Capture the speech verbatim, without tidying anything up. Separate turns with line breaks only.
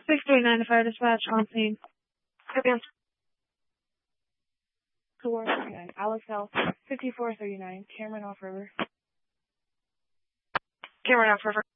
six three nine to fire dispatch on scene.
Okay.
four thirty-nine. Alex L. fifty-four thirty-nine. Cameron off river.
Cameron off river.